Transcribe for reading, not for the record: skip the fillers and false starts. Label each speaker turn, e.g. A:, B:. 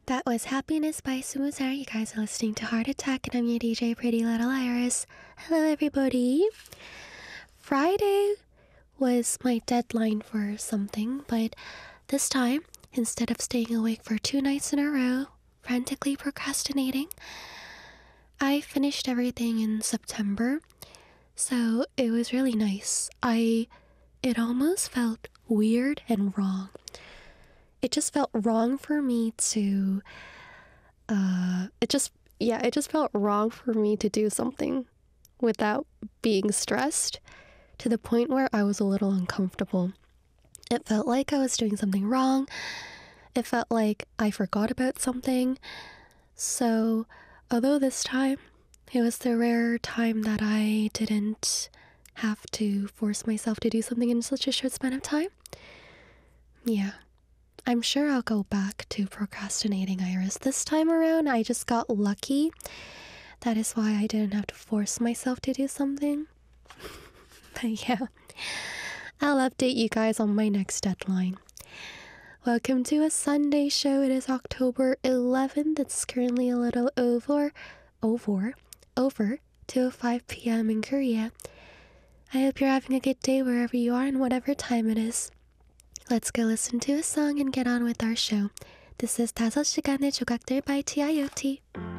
A: That was Happiness by Sumuzar. You guys are listening to Heart Attack, and I'm your DJ, Pretty Little Iris. Hello, everybody. Friday was my deadline for something, but this time, instead of staying awake for 2 nights in a row, frantically procrastinating, I finished everything in September, so it was really nice. It almost felt weird and wrong. It just felt wrong for me to, it just felt wrong for me to do something without being stressed to the point where I was a little uncomfortable. It felt like I was doing something wrong. It felt like I forgot about something. So, although this time, it was the rare time that I didn't have to force myself to do something in such a short span of time. Yeah. I'm sure I'll go back to procrastinating, Iris. This time around, I just got lucky. That is why I didn't have to force myself to do something. But yeah, I'll update you guys on my next deadline. Welcome to a Sunday show. It is October 11th. It's currently a little over 2:05 p.m. in Korea. I hope you're having a good day wherever you are and whatever time it is. Let's go listen to a song and get on with our show. This is 5시간의 조각들 by TIOT.